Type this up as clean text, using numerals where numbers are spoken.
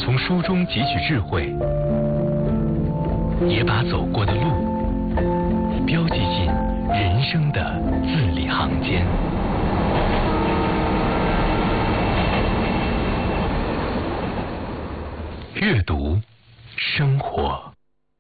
从书中汲取智慧，也把走过的路标记进人生的字里行间。阅读，生活。